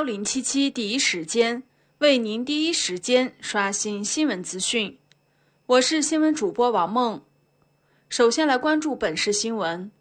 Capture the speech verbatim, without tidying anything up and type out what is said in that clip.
零七七第一时间为您第一时间刷新新闻资讯。我是新闻主播王梦。首先来关注本市新闻。